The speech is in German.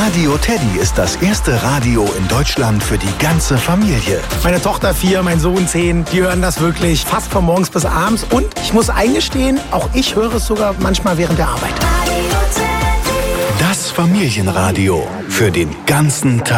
Radio Teddy ist das erste Radio in Deutschland für die ganze Familie. Meine Tochter 4, mein Sohn 10, die hören das wirklich fast von morgens bis abends. Und ich muss eingestehen, auch ich höre es sogar manchmal während der Arbeit. Das Familienradio für den ganzen Tag.